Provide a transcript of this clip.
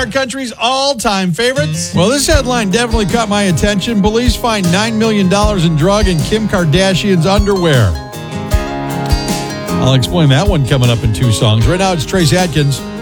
our country's all-time favorites? Well, this headline definitely caught my attention. Police find $9 million in drug in Kim Kardashian's underwear. I'll explain that one coming up in 2 songs. Right now, it's Trace Atkins.